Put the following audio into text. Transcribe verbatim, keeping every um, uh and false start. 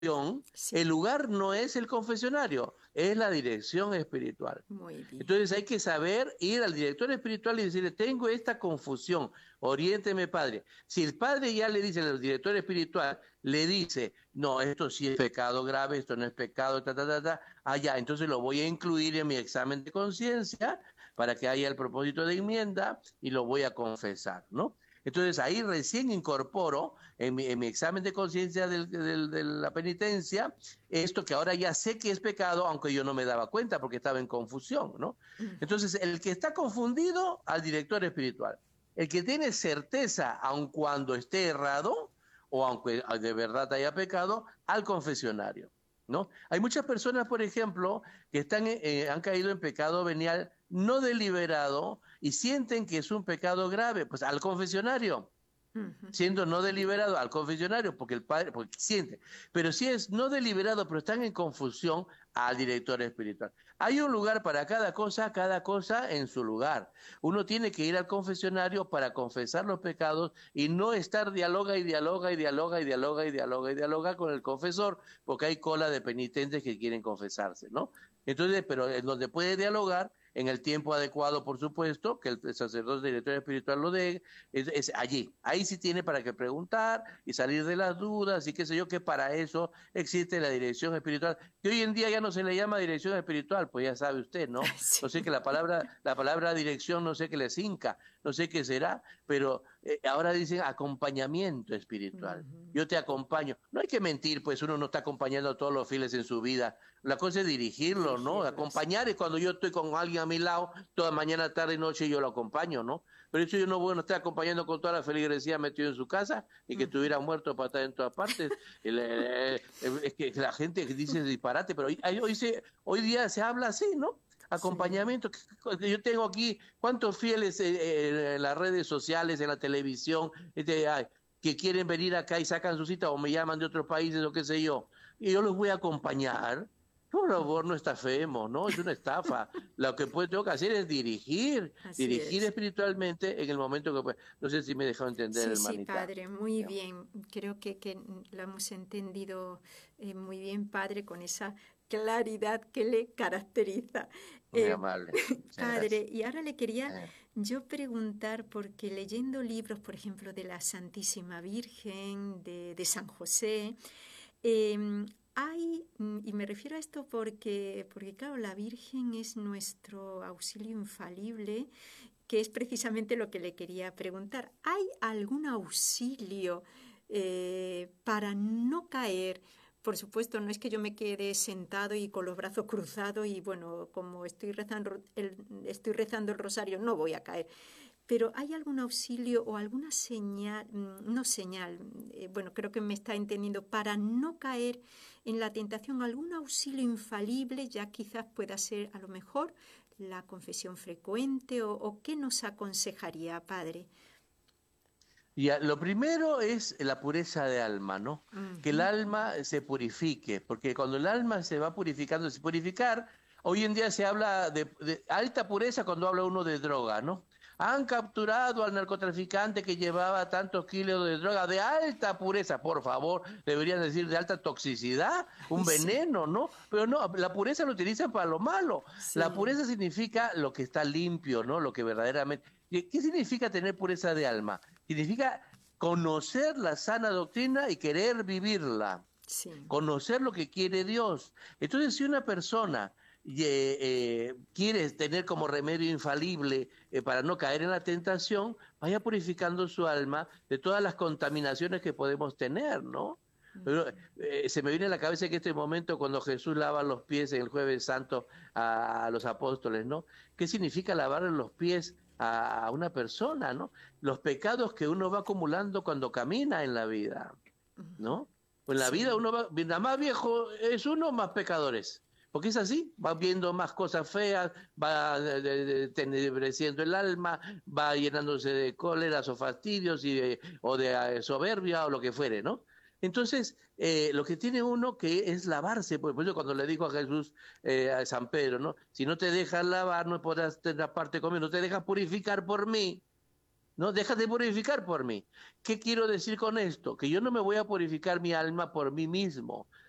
el Sí, lugar no es el confesionario, es la dirección espiritual. muy bien. Entonces hay que saber ir al director espiritual y decirle, tengo esta confusión, oriénteme, padre. Si el padre ya le dice al director espiritual, le dice, no, esto sí es pecado grave, esto no es pecado, ta, ta, ta, ta, ah, ya, entonces lo voy a incluir en mi examen de conciencia para que haya el propósito de enmienda y lo voy a confesar, ¿no? Entonces ahí recién incorporo en mi, en mi examen de conciencia del- del- de la penitencia esto que ahora ya sé que es pecado, aunque yo no me daba cuenta porque estaba en confusión, ¿no? Ujú. Entonces, el que está confundido, al director espiritual. El que tiene certeza, aun cuando esté errado, o aunque de verdad haya pecado, al confesionario, ¿no? Hay muchas personas, por ejemplo, que están, eh, han caído en pecado venial no deliberado y sienten que es un pecado grave, pues al confesionario Ujú. siendo no deliberado al confesionario, porque el padre, porque siente, pero si es no deliberado, pero están en confusión, al director espiritual. Hay un lugar para cada cosa, cada cosa en su lugar. Uno tiene que ir al confesionario para confesar los pecados y no estar dialoga y dialoga y dialoga y dialoga y dialoga y dialoga con el confesor, porque hay cola de penitentes que quieren confesarse, ¿no? Entonces, pero en donde puede dialogar, en el tiempo adecuado, por supuesto, que el sacerdote director espiritual lo dé, es, es allí. Ahí sí tiene para que preguntar y salir de las dudas y qué sé yo, que para eso existe la dirección espiritual, que hoy en día ya no se le llama dirección espiritual, pues ya sabe usted, ¿no? No sé Sí. que la palabra, la palabra dirección, no sé qué les hinca, no sé qué será, pero eh, ahora dicen acompañamiento espiritual. Ujú. Yo te acompaño. No hay que mentir, pues uno no está acompañando a todos los fieles en su vida. La cosa es dirigirlo, ¿no? Dirigirlos. Acompañar es cuando yo estoy con alguien a mi lado, toda mañana, tarde y noche yo lo acompaño, ¿no? Pero eso yo no voy a estar acompañando con toda la feligresía metido en su casa y que Ujú. estuviera muerto para estar en todas partes. El, eh, eh, es que la gente dice disparate, pero hoy, hoy, se, hoy día se habla así, ¿no? Sí. Acompañamiento. Yo tengo aquí, ¿cuántos fieles eh, en las redes sociales, en la televisión, este, ay, que quieren venir acá y sacan su cita o me llaman de otros países o qué sé yo? Y yo los voy a acompañar. Por favor, no estafemos, ¿no? Es una estafa. Lo que pues, tengo que hacer es dirigir, Así dirigir es. espiritualmente en el momento que... pues, no sé si me dejó entender, Sí, sí, hermanita. padre, muy Ya, bien. Creo que, que lo hemos entendido eh, muy bien, padre, con esa claridad que le caracteriza. muy Eh, amable. Muchas Padre, gracias. y ahora le quería Eh, yo preguntar, porque leyendo libros, por ejemplo, de la Santísima Virgen, de, de San José, eh, hay, mm, y me refiero a esto porque, porque, claro, la Virgen es nuestro auxilio infalible, que es precisamente lo que le quería preguntar. ¿Hay algún auxilio eh, para no caer? Por supuesto, no es que yo me quede sentado y con los brazos cruzados y bueno, como estoy rezando el, estoy rezando el rosario, no voy a caer. Pero ¿hay algún auxilio o alguna señal, mm, no señal, eh, bueno, creo que me está entendiendo, para no caer en la tentación, algún auxilio infalible, ya quizás pueda ser a lo mejor la confesión frecuente o, o qué nos aconsejaría, padre? Ya, lo primero es la pureza de alma, ¿no? Que el Ujú. alma se purifique, porque cuando el alma se va purificando, se purificar, hoy en día se habla de, de alta pureza cuando habla uno de droga, ¿no? Han capturado al narcotraficante que llevaba tantos kilos de droga de alta pureza, por favor, deberían decir de alta toxicidad, un Sí, veneno, ¿no? Pero no, la pureza lo utilizan para lo malo. La sí. pureza significa lo que está limpio, ¿no? Lo que verdaderamente... ¿Qué qué significa tener pureza de alma? Significa conocer la sana doctrina y querer vivirla, Sí. conocer lo que quiere Dios. Entonces, si una persona eh, eh, quiere tener como remedio infalible eh, para no caer en la tentación, vaya purificando su alma de todas las contaminaciones que podemos tener, ¿no? Pero, eh, se me viene a la cabeza que este momento cuando Jesús lava los pies en el Jueves Santo a, a los apóstoles, ¿no? ¿Qué significa lavar los pies a, a una persona, ¿no? Los pecados que uno va acumulando cuando camina en la vida, ¿no? Pues en la vida Sí. uno va, nada más viejo es uno, más pecadores. Porque es así, va viendo más cosas feas, va de- de- de- tenebreciendo el alma, va llenándose de cóleras o fastidios y de- o de eh, soberbia o lo que fuere, ¿no? Entonces, eh, lo que tiene uno que es lavarse, por por eso cuando le dijo a Jesús, eh, a San Pedro, ¿no? Si no te dejas lavar, no podrás tener parte conmigo, no te dejas purificar por mí, no, deja de purificar por mí. ¿Qué quiero decir con esto? Que yo no me voy a purificar mi alma por mí mismo.